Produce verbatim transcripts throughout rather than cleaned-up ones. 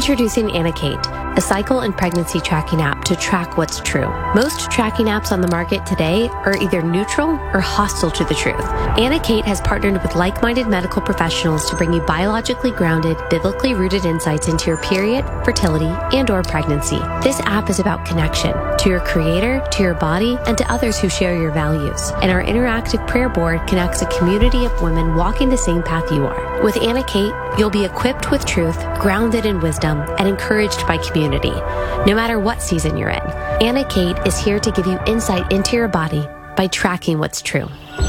Introducing Anacate, a cycle and pregnancy tracking app to track what's true. Most tracking apps on the market today are either neutral or hostile to the truth. Anacate has partnered with like-minded medical professionals to bring you biologically grounded, biblically rooted insights into your period, fertility, and or pregnancy. This app is about connection to your creator, to your body, and to others who share your values. And our interactive prayer board connects a community of women walking the same path you are. With Anacate, you'll be equipped with truth, grounded in wisdom, and encouraged by community, no matter what season you're in. Anacate is here to give you insight into your body by tracking what's true.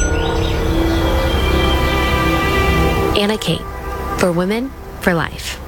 Anacate, for women, for life.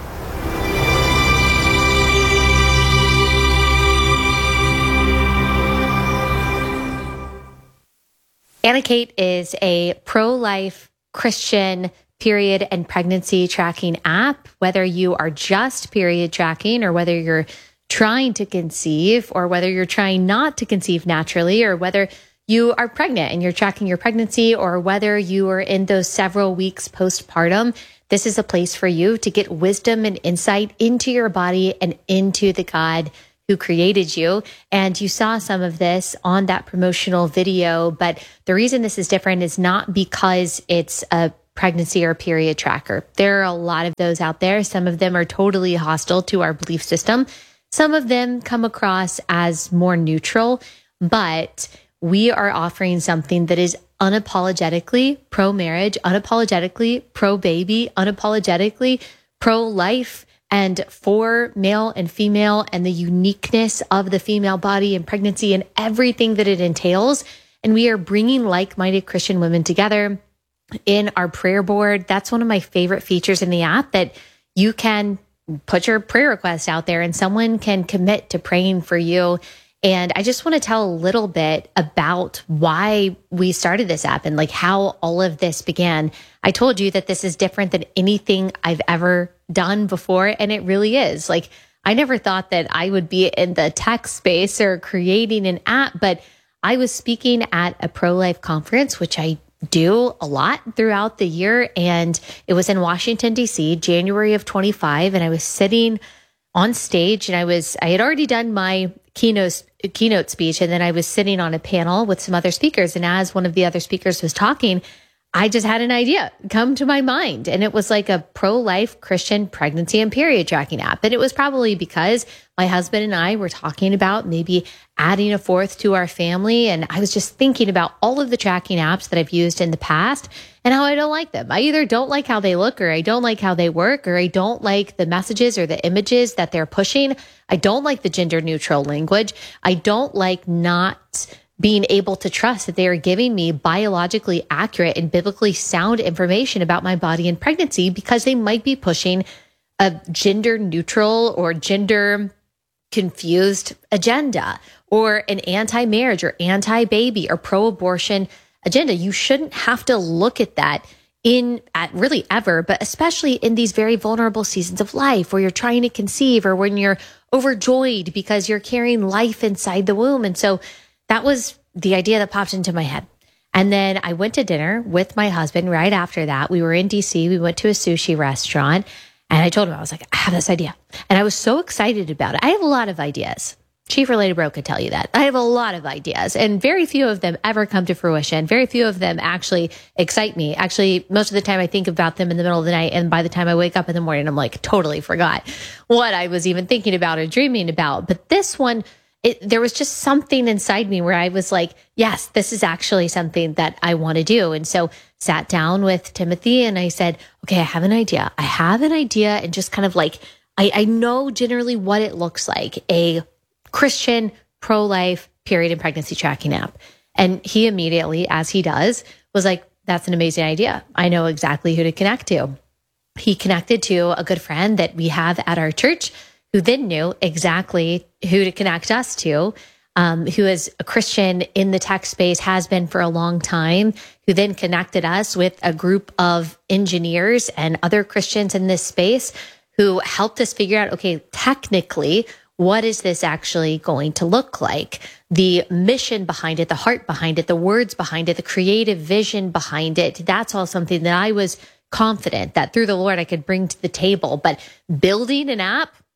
Anacate is a pro-life Christian period and pregnancy tracking app, whether you are just period tracking or whether you're trying to conceive or whether you're trying not to conceive naturally or whether you are pregnant and you're tracking your pregnancy or whether you are in those several weeks postpartum. This is a place for you to get wisdom and insight into your body and into the God who created you. And you saw some of this on that promotional video, but the reason this is different is not because it's a pregnancy or period tracker. There are a lot of those out there. Some of them are totally hostile to our belief system. Some of them come across as more neutral, but we are offering something that is unapologetically pro-marriage, unapologetically pro-baby, unapologetically pro-life, and for male and female and the uniqueness of the female body and pregnancy and everything that it entails. And we are bringing like-minded Christian women together in our prayer board. That's one of my favorite features in the app, that you can put your prayer request out there and someone can commit to praying for you. And I just want to tell a little bit about why we started this app and like how all of this began. I told you that this is different than anything I've ever done before. And it really is. Like, I never thought that I would be in the tech space or creating an app, but I was speaking at a pro-life conference, which I do a lot throughout the year. And it was in Washington, D C, January of twenty-five. And I was sitting on stage and I was, I had already done my keynote, keynote speech. And then I was sitting on a panel with some other speakers. And as one of the other speakers was talking, I just had an idea come to my mind. And it was like a pro-life Christian pregnancy and period tracking app. And it was probably because my husband and I were talking about maybe adding a fourth to our family. And I was just thinking about all of the tracking apps that I've used in the past and how I don't like them. I either don't like how they look, or I don't like how they work, or I don't like the messages or the images that they're pushing. I don't like the gender neutral language. I don't like not being able to trust that they are giving me biologically accurate and biblically sound information about my body and pregnancy, because they might be pushing a gender neutral or gender confused agenda or an anti-marriage or anti-baby or pro-abortion agenda. You shouldn't have to look at that in at really ever, but especially in these very vulnerable seasons of life where you're trying to conceive or when you're overjoyed because you're carrying life inside the womb. And so that was the idea that popped into my head. And then I went to dinner with my husband right after that. We were in D C. We went to a sushi restaurant and I told him, I was like, I have this idea. And I was so excited about it. I have a lot of ideas. Chief Related Bro could tell you that. I have a lot of ideas and very few of them ever come to fruition. Very few of them actually excite me. Actually, most of the time I think about them in the middle of the night. And by the time I wake up in the morning, I'm like, totally forgot what I was even thinking about or dreaming about. But this one, It, there was just something inside me where I was like, yes, this is actually something that I want to do. And so sat down with Timothy and I said, okay, I have an idea. I have an idea. And just kind of like, I, I know generally what it looks like, a Christian pro-life period and pregnancy tracking app. And he immediately, as he does, was like, that's an amazing idea. I know exactly who to connect to. He connected to a good friend that we have at our church, who then knew exactly who to connect us to, um, who is a Christian in the tech space, has been for a long time, who then connected us with a group of engineers and other Christians in this space who helped us figure out, okay, technically, what is this actually going to look like? The mission behind it, the heart behind it, the words behind it, the creative vision behind it. That's all something that I was confident that through the Lord I could bring to the table. But building an app,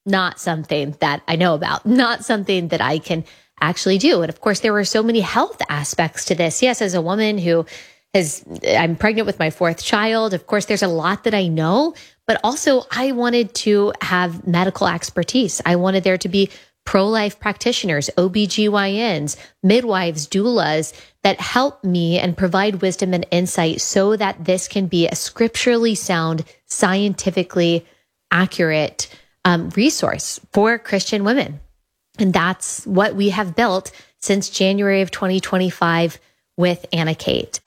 not something that I know about, not something that I can actually do. And of course, there were so many health aspects to this. Yes, as a woman who has, I'm pregnant with my fourth child. Of course, there's a lot that I know, but also I wanted to have medical expertise. I wanted there to be pro-life practitioners, O B G Y Ns, midwives, doulas that help me and provide wisdom and insight so that this can be a scripturally sound, scientifically accurate um, resource for Christian women. And that's what we have built since January of twenty twenty-five with Anna Kate.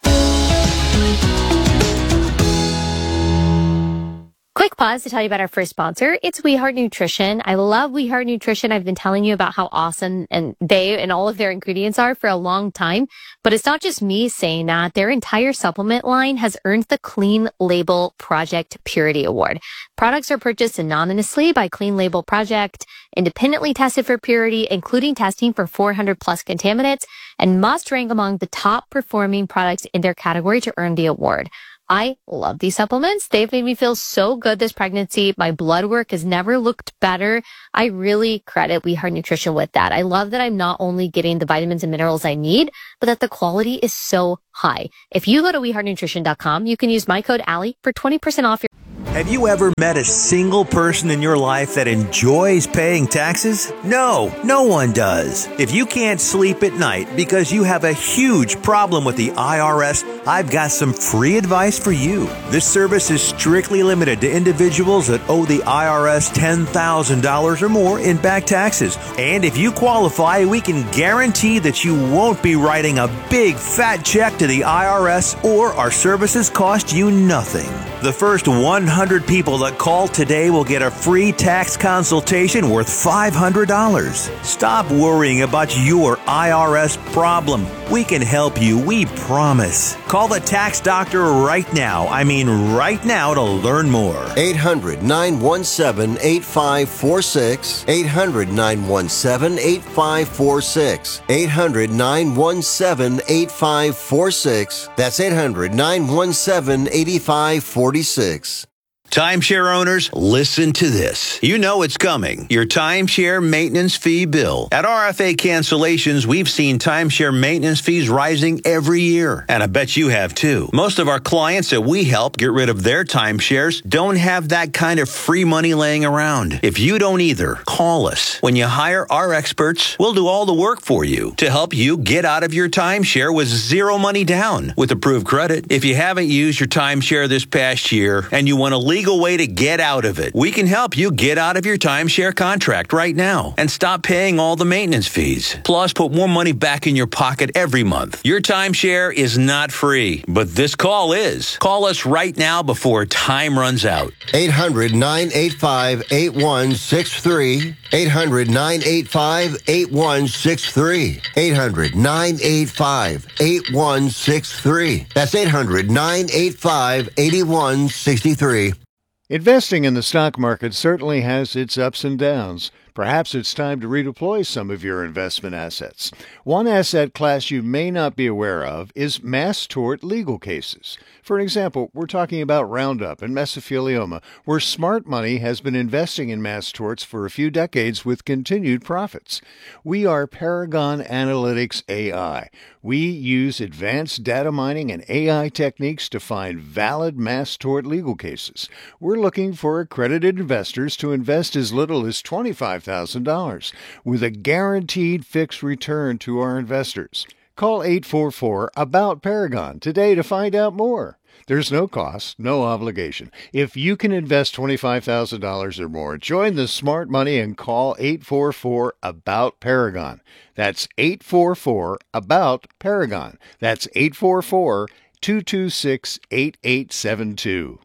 Quick pause to tell you about our first sponsor. It's We Heart Nutrition. I love We Heart Nutrition. I've been telling you about how awesome and they and all of their ingredients are for a long time. But it's not just me saying that. Their entire supplement line has earned the Clean Label Project Purity Award. Products are purchased anonymously by Clean Label Project, independently tested for purity, including testing for four hundred plus contaminants, and must rank among the top performing products in their category to earn the award. I love these supplements. They've made me feel so good this pregnancy. My blood work has never looked better. I really credit We Heart Nutrition with that. I love that I'm not only getting the vitamins and minerals I need, but that the quality is so high. If you go to we heart nutrition dot com, you can use my code Allie for twenty percent off your... Have you ever met a single person in your life that enjoys paying taxes? No, no one does. If you can't sleep at night because you have a huge problem with the I R S, I've got some free advice for you. This service is strictly limited to individuals that owe the I R S ten thousand dollars or more in back taxes. And if you qualify, we can guarantee that you won't be writing a big fat check to the I R S, or our services cost you nothing. The first one hundred people that call today will get a free tax consultation worth five hundred dollars. Stop worrying about your I R S problem. We can help you, we promise. Call the tax doctor right now. I mean right now to learn more. eight hundred, nine one seven, eight five four six. eight hundred, nine one seven, eight five four six. eight hundred, nine one seven, eight five four six. That's eight hundred, nine one seven, eight five four six. Timeshare owners, listen to this. You know it's coming. Your timeshare maintenance fee bill. At R F A Cancellations, we've seen timeshare maintenance fees rising every year. And I bet you have too. Most of our clients that we help get rid of their timeshares don't have that kind of free money laying around. If you don't either, call us. When you hire our experts, we'll do all the work for you to help you get out of your timeshare with zero money down with approved credit. If you haven't used your timeshare this past year and you want to leave legal way to get out of it. We can help you get out of your timeshare contract right now and stop paying all the maintenance fees. Plus, put more money back in your pocket every month. Your timeshare is not free, but this call is. Call us right now before time runs out. eight hundred, nine eight five, eight one six three. eight hundred, nine eight five, eight one six three. eight hundred, nine eight five, eight one six three. That's eight hundred, nine eight five, eight one six three. Investing in the stock market certainly has its ups and downs. Perhaps it's time to redeploy some of your investment assets. One asset class you may not be aware of is mass tort legal cases. For example, we're talking about Roundup and mesothelioma, where smart money has been investing in mass torts for a few decades with continued profits. We are Paragon Analytics A I. We use advanced data mining and A I techniques to find valid mass tort legal cases. We're looking for accredited investors to invest as little as twenty-five thousand dollars with a guaranteed fixed return to our investors. Call eight four four, A B O U T, Paragon today to find out more. There's no cost, no obligation. If you can invest twenty-five thousand dollars or more, join the smart money and call eight four four, A B O U T, Paragon. That's eight four four, A B O U T, Paragon. That's eight four four, two two six, eight eight seven two.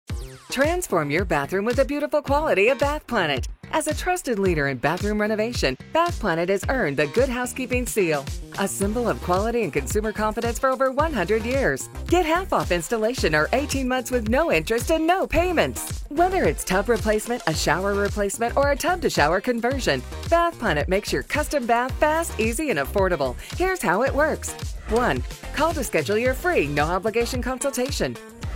Transform your bathroom with the beautiful quality of Bath Planet. As a trusted leader in bathroom renovation, Bath Planet has earned the Good Housekeeping seal, a symbol of quality and consumer confidence for over one hundred years. Get half off installation or eighteen months with no interest and no payments. Whether it's tub replacement, a shower replacement, or a tub-to-shower conversion, Bath Planet makes your custom bath fast, easy, and affordable. Here's how it works. one. Call to schedule your free, no-obligation consultation.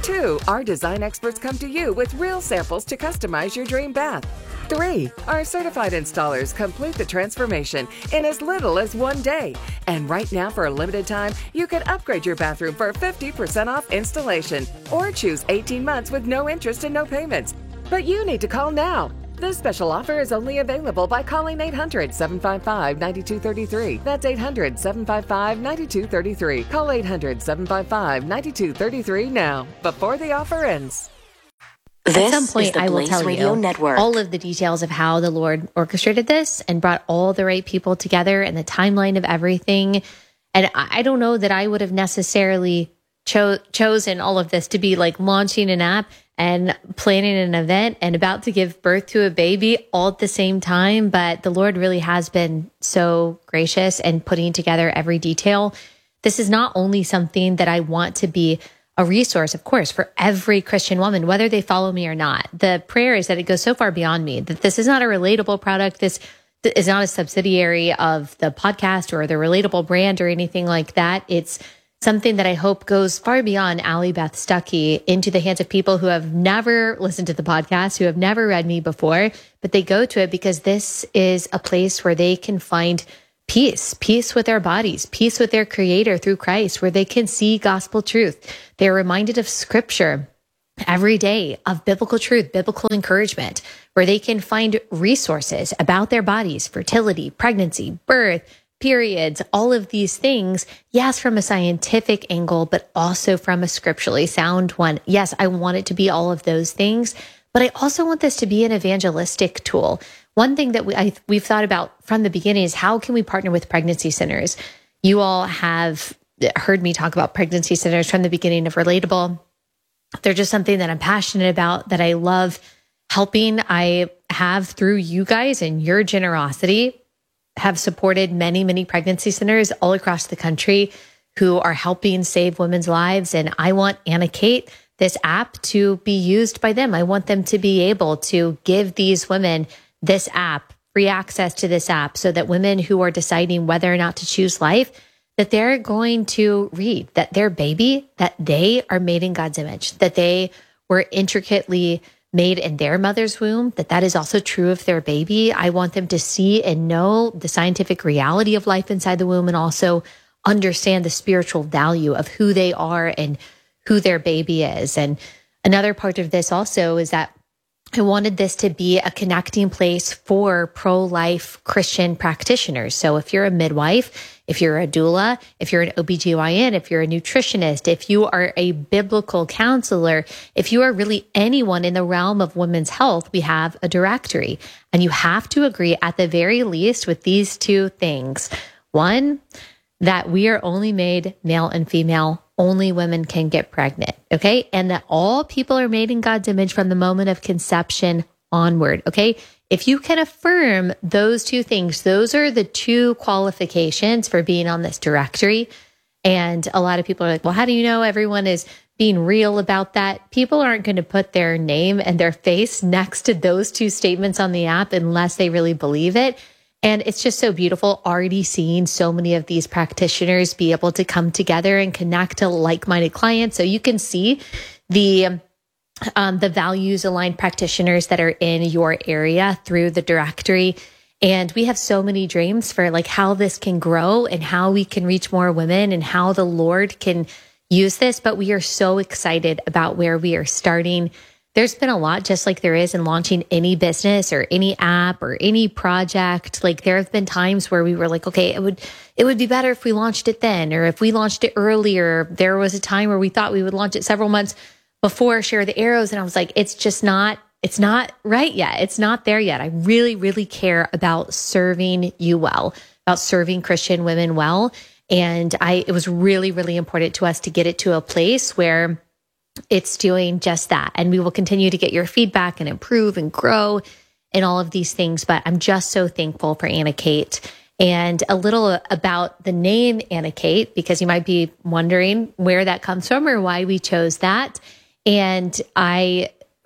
Two, our design experts come to you with real samples to customize your dream bath. Three, our certified installers complete the transformation in as little as one day. And right now, for a limited time, you can upgrade your bathroom for fifty percent off installation or choose eighteen months with no interest and no payments. But you need to call now. This special offer is only available by calling eight hundred, seven five five, nine two three three. That's eight hundred, seven five five, nine two three three. Call eight hundred, seven five five, nine two three three now, before the offer ends. This At some point, I will Blaze tell Radio you Network. all of the details of how the Lord orchestrated this and brought all the right people together and the timeline of everything. And I don't know that I would have necessarily cho- chosen all of this to be like launching an app and planning an event and about to give birth to a baby all at the same time. But the Lord really has been so gracious and putting together every detail. This is not only something that I want to be a resource, of course, for every Christian woman, whether they follow me or not. The prayer is that it goes so far beyond me, that this is not a relatable product. This is not a subsidiary of the podcast or the Relatable brand or anything like that. It's something that I hope goes far beyond Allie Beth Stuckey into the hands of people who have never listened to the podcast, who have never read me before, but they go to it because this is a place where they can find peace, peace with their bodies, peace with their creator through Christ, where they can see gospel truth. They're reminded of scripture every day, of biblical truth, biblical encouragement, where they can find resources about their bodies, fertility, pregnancy, birth, periods, all of these things. Yes, from a scientific angle, but also from a scripturally sound one. Yes, I want it to be all of those things, but I also want this to be an evangelistic tool. One thing that we, I, we've thought about from the beginning is how can we partner with pregnancy centers? You all have heard me talk about pregnancy centers from the beginning of Relatable. They're just something that I'm passionate about, that I love helping. I have, through you guys and your generosity, have supported many, many pregnancy centers all across the country who are helping save women's lives. And I want Anna Kate, this app, to be used by them. I want them to be able to give these women this app, free access to this app, so that women who are deciding whether or not to choose life, that they're going to read that their baby, that they are made in God's image, that they were intricately made in their mother's womb, that that is also true of their baby. I want them to see and know the scientific reality of life inside the womb, and also understand the spiritual value of who they are and who their baby is. And another part of this also is that I wanted this to be a connecting place for pro-life Christian practitioners. So if you're a midwife, if you're a doula, if you're an O B G Y N, if you're a nutritionist, if you are a biblical counselor, if you are really anyone in the realm of women's health, we have a directory. And you have to agree at the very least with these two things. One, that we are only made male and female. Only women can get pregnant, okay? And that all people are made in God's image from the moment of conception onward, okay? If you can affirm those two things, those are the two qualifications for being on this directory. And a lot of people are like, well, how do you know everyone is being real about that? People aren't going to put their name and their face next to those two statements on the app unless they really believe it. And it's just so beautiful already seeing so many of these practitioners be able to come together and connect to like-minded clients. So you can see the um, the values-aligned practitioners that are in your area through the directory. And we have so many dreams for like how this can grow and how we can reach more women and how the Lord can use this. But we are so excited about where we are starting. There's been a lot, just like there is in launching any business or any app or any project. Like there have been times where we were like, okay, it would, it would be better if we launched it then, or if we launched it earlier. There was a time where we thought we would launch it several months before Share the Arrows. And I was like, it's just not, it's not right yet. It's not there yet. I really, really care about serving you well, about serving Christian women well. And I, it was really, really important to us to get it to a place where it's doing just that. And we will continue to get your feedback and improve and grow and all of these things. But I'm just so thankful for Anna Kate. And a little about the name Anna Kate, because you might be wondering where that comes from or why we chose that. And I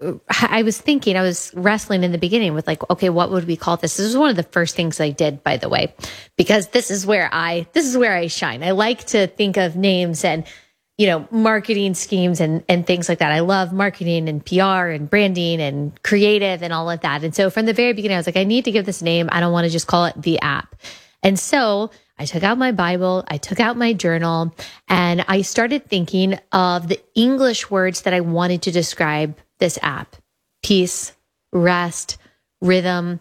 I was thinking, I was wrestling in the beginning with like, okay, what would we call this? This was one of the first things I did, by the way, because this is where I, this is where I shine. I like to think of names, and you know, marketing schemes and, and things like that. I love marketing and P R and branding and creative and all of that. And so from the very beginning, I was like, I need to give this name. I don't want to just call it the app. And so I took out my Bible, I took out my journal, and I started thinking of the English words that I wanted to describe this app: peace, rest, rhythm,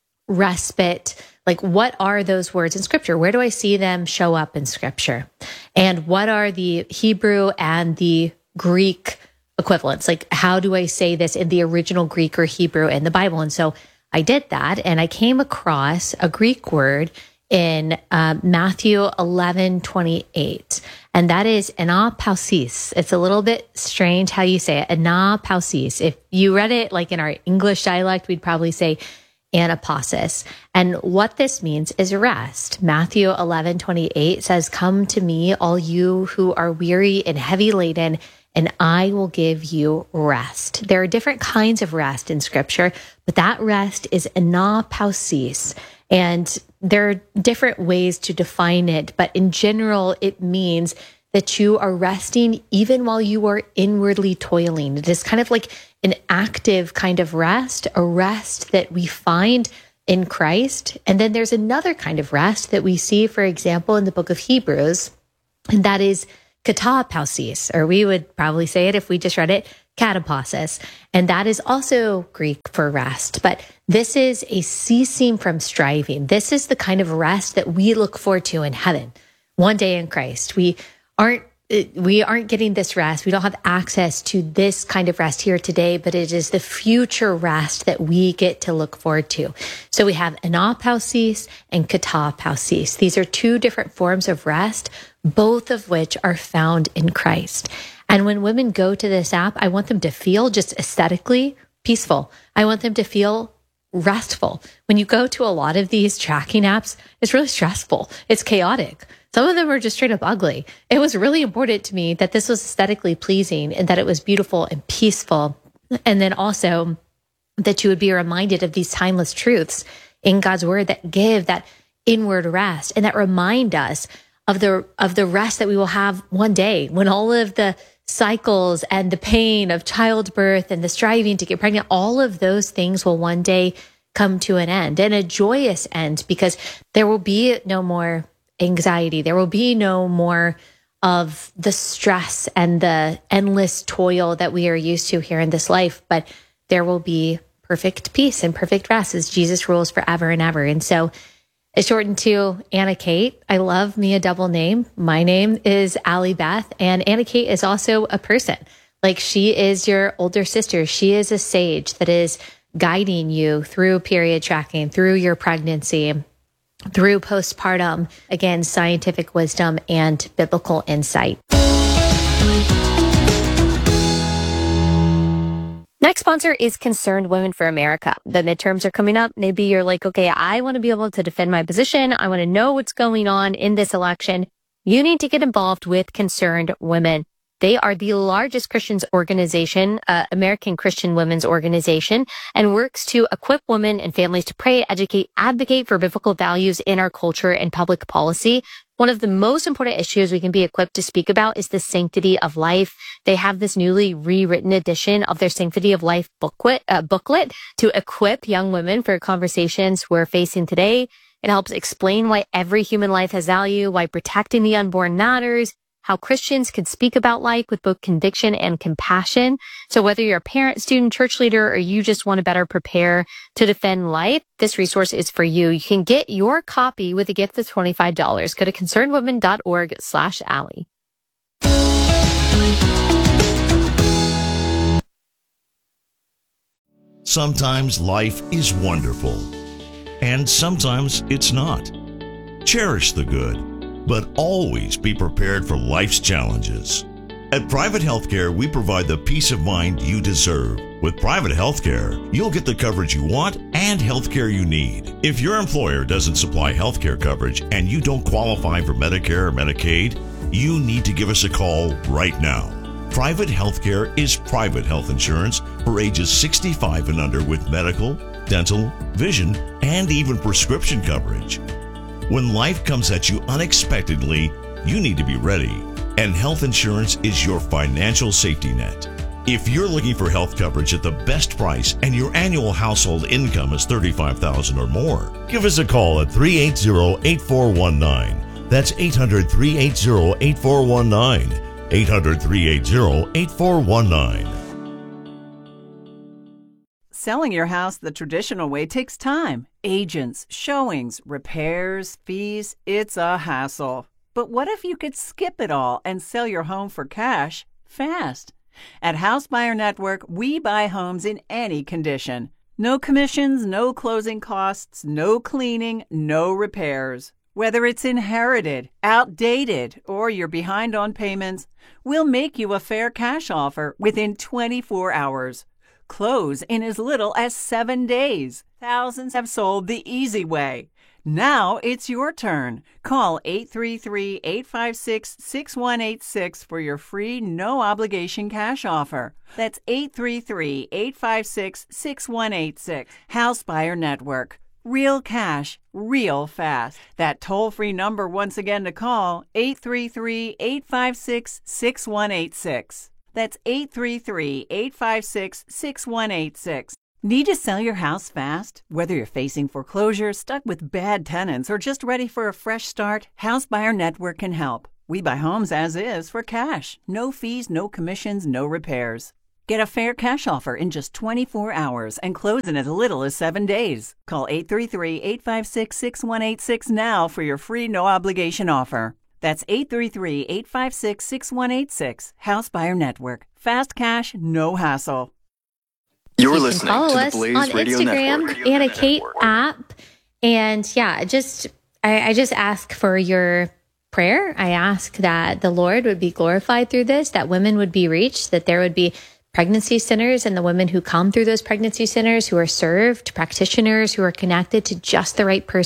respite. Like, what are those words in scripture? Where do I see them show up in scripture? And what are the Hebrew and the Greek equivalents? Like, how do I say this in the original Greek or Hebrew in the Bible? And so I did that, and I came across a Greek word in uh, Matthew eleven twenty-eight, and that is anapausis. It's a little bit strange how you say it, anapausis. If you read it like in our English dialect, we'd probably say anapasis. And what this means is rest. Matthew eleven twenty-eight says, "Come to me, all you who are weary and heavy laden, and I will give you rest." There are different kinds of rest in scripture, but that rest is anapausis. And there are different ways to define it, but in general, it means that you are resting even while you are inwardly toiling. It is kind of like an active kind of rest, a rest that we find in Christ. And then there's another kind of rest that we see, for example, in the book of Hebrews, and that is katapausis, or we would probably say it if we just read it, katapasis. And that is also Greek for rest. But this is a ceasing from striving. This is the kind of rest that we look forward to in heaven one day in Christ. We aren't we aren't getting this rest. We don't have access to this kind of rest here today, but it is the future rest that we get to look forward to. So we have anapausis and katapausis. These are two different forms of rest, both of which are found in Christ. And when women go to this app, I want them to feel just aesthetically peaceful. I want them to feel restful. When you go to a lot of these tracking apps, it's really stressful. It's chaotic. Some of them are just straight up ugly. It was really important to me that this was aesthetically pleasing and that it was beautiful and peaceful. And then also that you would be reminded of these timeless truths in God's word that give that inward rest and that remind us of the of the rest that we will have one day when all of the cycles and the pain of childbirth and the striving to get pregnant, all of those things will one day come to an end, and a joyous end, because there will be no more anxiety. There will be no more of the stress and the endless toil that we are used to here in this life, but there will be perfect peace and perfect rest as Jesus rules forever and ever. And so it's shortened to Anna Kate. I love me a double name. My name is Allie Beth, and Anna Kate is also a person. Like, she is your older sister. She is a sage that is guiding you through period tracking, through your pregnancy, through postpartum, again, scientific wisdom and biblical insight. Next sponsor is Concerned Women for America. The midterms are coming up. Maybe you're like, okay, I want to be able to defend my position. I want to know what's going on in this election. You need to get involved with Concerned Women. They are the largest Christian organization, uh, American Christian women's organization, and works to equip women and families to pray, educate, advocate for biblical values in our culture and public policy. One of the most important issues we can be equipped to speak about is the sanctity of life. They have this newly rewritten edition of their Sanctity of Life booklet, uh, booklet to equip young women for conversations we're facing today. It helps explain why every human life has value, why protecting the unborn matters, how Christians can speak about life with both conviction and compassion. So whether you're a parent, student, church leader, or you just want to better prepare to defend life, this resource is for you. You can get your copy with a gift of twenty-five dollars. Go to concernedwomen.org slash Allie. Sometimes life is wonderful, and sometimes it's not. Cherish the good, but always be prepared for life's challenges. At Private Healthcare, we provide the peace of mind you deserve. With Private Healthcare, you'll get the coverage you want and healthcare you need. If your employer doesn't supply healthcare coverage and you don't qualify for Medicare or Medicaid, you need to give us a call right now. Private Healthcare is private health insurance for ages sixty-five and under with medical, dental, vision, and even prescription coverage. When life comes at you unexpectedly, you need to be ready. and health insurance is your financial safety net. If you're looking for health coverage at the best price and your annual household income is thirty-five thousand dollars or more, give us a call at three eight zero, eight four one nine. That's eight hundred, three eight zero, eight four one nine. eight hundred, three eight zero, eight four one nine. Selling your house the traditional way takes time. Agents, showings, repairs, fees. It's a hassle. But what if you could skip it all and sell your home for cash fast? At House Buyer Network, we buy homes in any condition. No commissions, no closing costs, no cleaning, no repairs. Whether it's inherited, outdated, or you're behind on payments, we'll make you a fair cash offer within twenty-four hours. Close in as little as seven days. Thousands have sold the easy way. Now it's your turn. Call eight three three, eight five six, six one eight six for your free no-obligation cash offer. That's eight three three, eight five six, six one eight six. House Buyer Network. Real cash, real fast. That toll-free number once again to call, eight three three, eight five six, six one eight six. That's eight three three, eight five six, six one eight six. Need to sell your house fast? Whether you're facing foreclosure, stuck with bad tenants, or just ready for a fresh start, House Buyer Network can help. We buy homes as is for cash. No fees, no commissions, no repairs. Get a fair cash offer in just twenty-four hours and close in as little as seven days. Call eight three three, eight five six, six one eight six now for your free no-obligation offer. That's eight three three, eight five six, six one eight six. House Buyer Network. Fast cash, no hassle. You're you listening can follow to the us Blaze on Radio Instagram Network. and a Kate app. And yeah, just I, I just ask for your prayer. I ask that the Lord would be glorified through this, that women would be reached, that there would be pregnancy centers and the women who come through those pregnancy centers who are served, practitioners who are connected to just the right person